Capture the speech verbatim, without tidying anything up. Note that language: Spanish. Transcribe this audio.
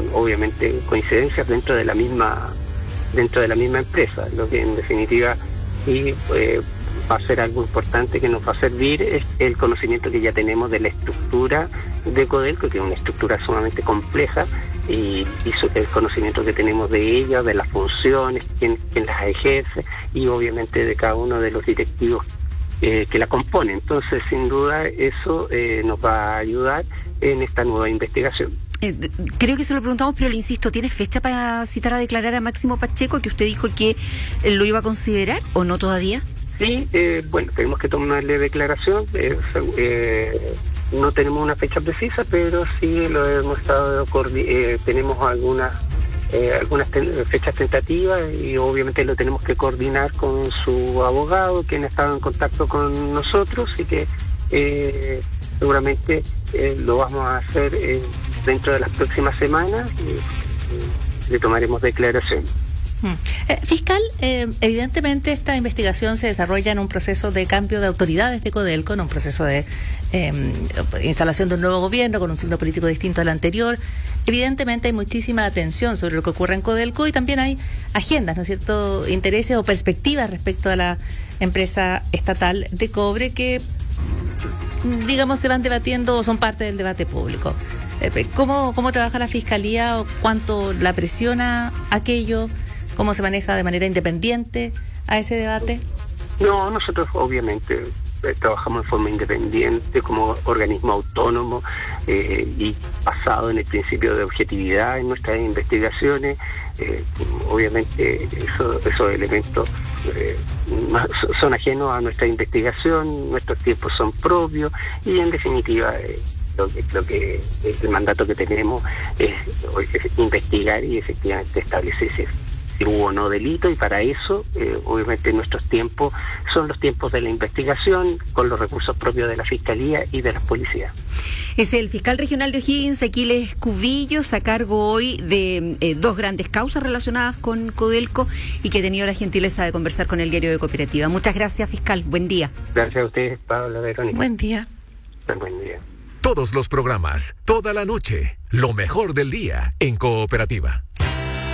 obviamente coincidencias dentro de la misma dentro de la misma empresa, lo que en definitiva sí eh, va a ser algo importante que nos va a servir es el conocimiento que ya tenemos de la estructura de Codelco, que es una estructura sumamente compleja, y, y el conocimiento que tenemos de ella, de las funciones, quién, quién las ejerce, y obviamente de cada uno de los directivos eh, que la componen. Entonces, sin duda, eso eh, nos va a ayudar en esta nueva investigación. Eh, creo que se lo preguntamos, pero le insisto, ¿tiene fecha para citar a declarar a Máximo Pacheco, que usted dijo que eh, lo iba a considerar, o no todavía? Sí, eh, bueno, tenemos que tomarle declaración. Eh, eh, no tenemos una fecha precisa, pero sí lo hemos estado eh, tenemos algunas eh, algunas ten- fechas tentativas, y obviamente lo tenemos que coordinar con su abogado, quien ha estado en contacto con nosotros, y que eh, seguramente eh, lo vamos a hacer eh, dentro de las próximas semanas. Y, y le tomaremos declaración. Hmm. Eh, fiscal, eh, evidentemente esta investigación se desarrolla en un proceso de cambio de autoridades de Codelco, en un proceso de eh, instalación de un nuevo gobierno con un signo político distinto al anterior. Evidentemente hay muchísima atención sobre lo que ocurre en Codelco, y también hay agendas, ¿no es cierto?, intereses o perspectivas respecto a la empresa estatal de cobre que, digamos, se van debatiendo o son parte del debate público. Eh, ¿cómo, ¿Cómo trabaja la Fiscalía? ¿Cuánto la presiona aquello? ¿Cómo se maneja de manera independiente a ese debate? No, nosotros obviamente eh, trabajamos en forma independiente, como organismo autónomo eh, y basado en el principio de objetividad en nuestras investigaciones. Eh, obviamente eso, esos elementos eh, son ajenos a nuestra investigación, nuestros tiempos son propios, y en definitiva eh, lo que, lo que el mandato que tenemos es, es investigar y efectivamente establecer si hubo o no delito, y para eso eh, obviamente nuestros tiempos son los tiempos de la investigación con los recursos propios de la Fiscalía y de las policías. Es el fiscal regional de O'Higgins, Aquiles Cubillos, a cargo hoy de eh, dos grandes causas relacionadas con Codelco, y que ha tenido la gentileza de conversar con el diario de Cooperativa. Muchas gracias, fiscal. Buen día. Gracias a ustedes, Pablo, Verónica. Buen día. Buen día. Todos los programas, toda la noche, lo mejor del día en Cooperativa.